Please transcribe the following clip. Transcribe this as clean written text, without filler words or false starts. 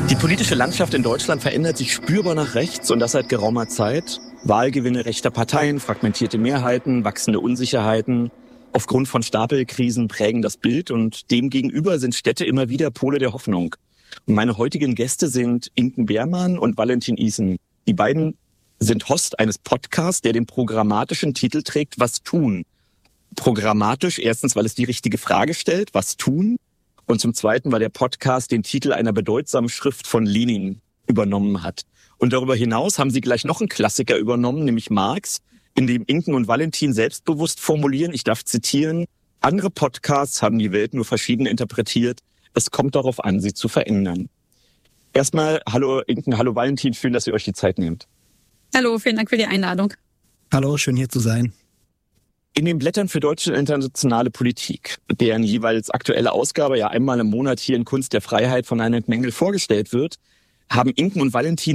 Die politische Landschaft in Deutschland verändert sich spürbar nach rechts und das seit geraumer Zeit. Wahlgewinne rechter Parteien, fragmentierte Mehrheiten, wachsende Unsicherheiten aufgrund von Stapelkrisen prägen das Bild und demgegenüber sind Städte immer wieder Pole der Hoffnung. Und meine heutigen Gäste sind Inken Behrmann und Valentin Isen. Die beiden sind Host eines Podcasts, der den programmatischen Titel trägt, Was tun? Programmatisch, erstens, weil es die richtige Frage stellt, was tun? Und zum Zweiten, weil der Podcast den Titel einer bedeutsamen Schrift von Lenin übernommen hat. Und darüber hinaus haben sie gleich noch einen Klassiker übernommen, nämlich Marx, in dem Inken und Valentin selbstbewusst formulieren, ich darf zitieren, andere Podcasts haben die Welt nur verschieden interpretiert. Es kommt darauf an, sie zu verändern. Erstmal, hallo Inken, hallo Valentin, schön, dass ihr euch die Zeit nehmt. Hallo, vielen Dank für die Einladung. Hallo, schön hier zu sein. In den Blättern für deutsche und internationale Politik, deren jeweils aktuelle Ausgabe ja einmal im Monat hier in Kunst der Freiheit von Reinhard Mengel vorgestellt wird, haben Inken und Valentin